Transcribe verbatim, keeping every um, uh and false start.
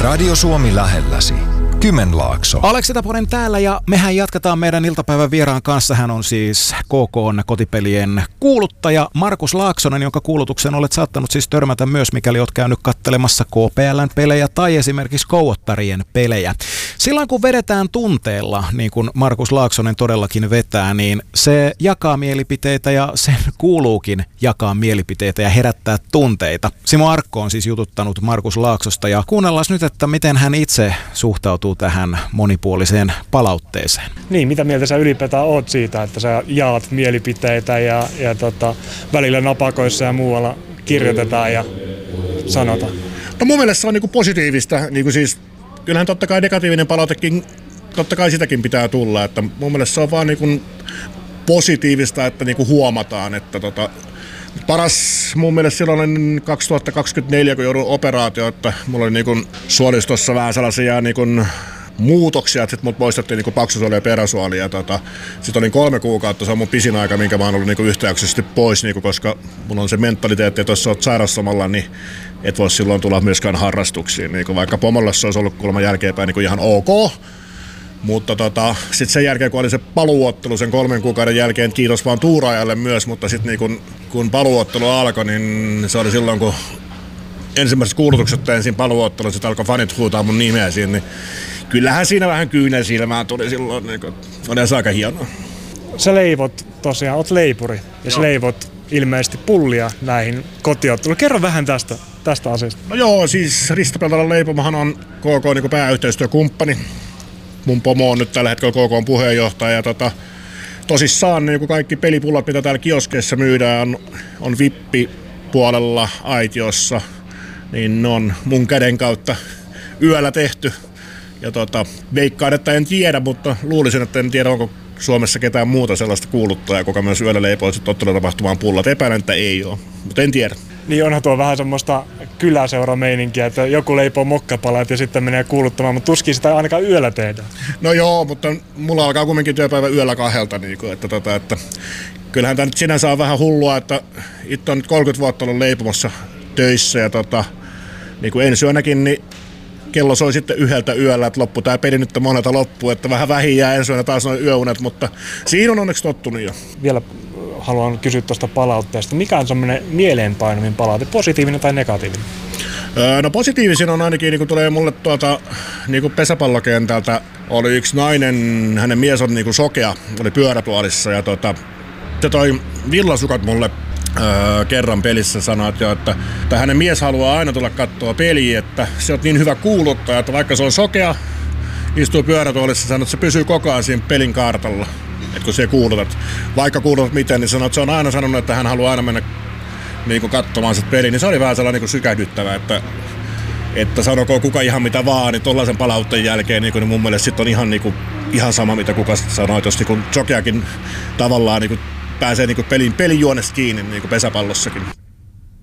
Radio Suomi lähelläsi. Kymenlaakso. Aleksi Taponen täällä ja mehän jatketaan meidän iltapäivän vieraan kanssa. Hän on siis K K:n kotipelien kuuluttaja Markus Laaksonen, jonka kuulutuksen olet saattanut siis törmätä myös, mikäli olet käynyt kattelemassa K P L:n pelejä tai esimerkiksi Kouvottarien pelejä. Silloin kun vedetään tunteella, niin kuin Markus Laaksonen todellakin vetää, niin se jakaa mielipiteitä ja sen kuuluukin jakaa mielipiteitä ja herättää tunteita. Simo Arkko on siis jututtanut Markus Laaksosta ja kuunnellaan nyt, että miten hän itse suhtautuu tähän monipuoliseen palautteeseen. Niin, mitä mieltä sä ylipäätään oot siitä, että sä jaat mielipiteitä ja, ja tota, välillä napakoissa ja muualla kirjoitetaan ja sanotaan? No mun mielestä se on niinku positiivista. Niinku siis, kyllähän totta kai negatiivinen palautekin, totta kai sitäkin pitää tulla. Että mun mielestä se on vaan niinku positiivista, että niinku huomataan, että tota, paras mun mielestä silloin kaksituhattakaksikymmentäneljä, kun joudun operaatioon, että mulla oli niinku suolistossa vähän sellaisia niinku muutoksia, että sit mut poistettiin niinku paksusuoli ja peräsuoli. Ja tota, sit olin kolme kuukautta, se on mun pisin aika, minkä mä oon ollut niinku yhtäyksisesti pois, niinku, koska mulla on se mentaliteetti, että jos sä oot sairaslomalla, niin et voi silloin tulla myöskään harrastuksiin. Niinku, vaikka pomolle se olisi ollut kuulemma jälkeenpäin niinku ihan ok. Mutta tota, sitten sen jälkeen, kun oli se paluuottelu sen kolmen kuukauden jälkeen, kiitos vaan tuuraajalle myös, mutta sitten niin kun, kun paluuottelu alkoi, niin se oli silloin, kun ensimmäiset kuulutukset tein siinä paluuottelussa, sitten alkoi fanit huutaa mun nimeä siinä, niin kyllähän siinä vähän kyynel silmään tuli silloin, niin oli aika hienoa. Sä leivot tosiaan, oot leipuri, ja sä leivot ilmeisesti pullia näihin kotiotteluihin. Kerro vähän tästä, tästä asiasta. No joo, siis Risto Peltolan leipomahan on K K niin pääyhteistyökumppani. Mun pomo on nyt tällä hetkellä K K:n puheenjohtaja ja tota, tosissaan niin kaikki pelipullat, mitä täällä kioskeissa myydään, on, on vippipuolella aitiossa, niin ne on mun käden kautta yöllä tehty. Ja tota, veikkaan, että en tiedä, mutta luulisin, että en tiedä, onko Suomessa ketään muuta sellaista kuuluttajaa, joka myös yöllä leipoisi ottelutapahtumaan pullat. Epäilen, että ei ole, mutta en tiedä. Niin onhan tuo vähän semmoista kyläseurameininkiä, että joku leipoo mokkapalat ja sitten menee kuuluttamaan, mutta tuskin sitä ainakaan yöllä tehdään. No joo, mutta mulla alkaa kumminkin työpäivä yöllä kahdelta, niin kuin, että, tota, että kyllähän tämä nyt sinänsä on vähän hullua, että itse on nyt kolmekymmentä vuotta ollut leipomassa töissä ja tota, niin kuin ensi yönäkin, niin kello soi sitten yhdeltä yöllä, että loppu tämä peli nyt monelta loppuu, että vähän vähin jää ensi yönä taas noin yöunet, mutta siinä on onneksi tottunut jo. Vielä haluan kysyä tuosta palautteesta. Mikä on semmoinen mieleenpainuvin palaute, positiivinen tai negatiivinen? Öö, no positiivisin on ainakin, niin kun tulee mulle tuota, niin pesäpallokentältä, oli yksi nainen, hänen mies on niin sokea, oli pyörätuolissa ja tota, se toi villasukat mulle öö, kerran pelissä, sanoi, että, että, että hänen mies haluaa aina tulla katsoa peliä, että se on niin hyvä kuuluttaja, että vaikka se on sokea, istuu pyörätuolissa, sanoi, että se pysyy koko ajan siinä pelin kartalla. Että kun se kuulutat, vaikka kuulutat miten, niin sanoo, että se on aina sanonut, että hän haluaa aina mennä niin kuin katsomaan sitä peliä, niin se oli vähän sellainen niin sykähdyttävä, että, että sanoko kuka ihan mitä vaan, niin tollaisen palautteen jälkeen niin, niin mun mielestä sit on ihan, niin kuin, ihan sama mitä kuka sanoo, jos niin sokeakin tavallaan niin kuin pääsee niin kuin pelin, pelin juonesta kiinni niin kuin pesäpallossakin.